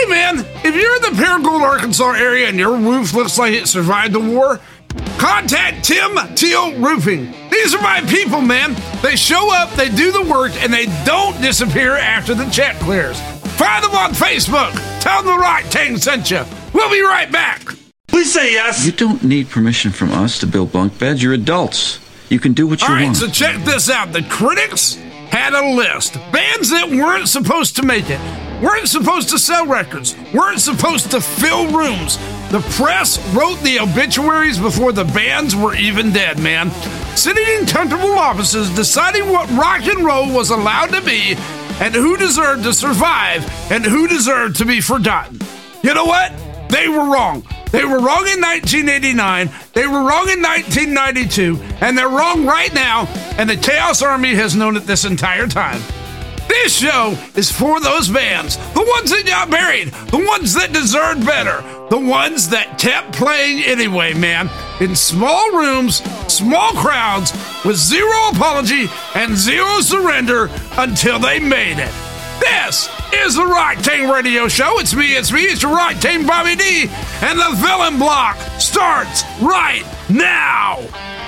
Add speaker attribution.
Speaker 1: man, if you're in the Paragould, Arkansas area and your roof looks like it survived the war, contact Tim Teal Roofing. These are my people, man. They show up, they do the work, and they don't disappear after the check clears. Find them on Facebook. Tell them the right thing sent you. We'll be right back.
Speaker 2: Please say yes.
Speaker 3: You don't need permission from us to build bunk beds. You're adults. You can do what you want.
Speaker 1: All right, so check this out. The critics had a list. Bands that weren't supposed to make it, weren't supposed to sell records, weren't supposed to fill rooms. The press wrote the obituaries before the bands were even dead, man. Sitting in comfortable offices, deciding what rock and roll was allowed to be, and who deserved to survive, and who deserved to be forgotten. You know what? They were wrong. They were wrong in 1989, they were wrong in 1992, and they're wrong right now, and the Chaos Army has known it this entire time. This show is for those bands, the ones that got buried, the ones that deserved better, the ones that kept playing anyway, man, in small rooms, small crowds, with zero apology and zero surrender until they made it. This is the Rock Team Radio Show. It's me, it's your Rock Team Bobby D, and the villain block starts right now.